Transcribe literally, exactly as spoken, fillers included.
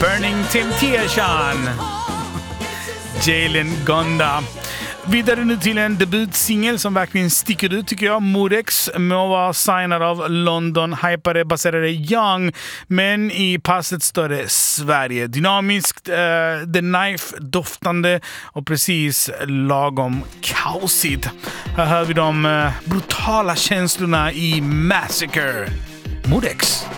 Burning Temptation. Jalen Gonda. Vidare nu till en debutsingel som verkligen sticker ut tycker jag. Modex må vara signad av London hypade baserade Young, men i passet står det Sverige. Dynamiskt, uh, The Knife-doftande och precis lagom kaosigt. Här hör vi de uh, brutala känslorna i Massacre. Modex.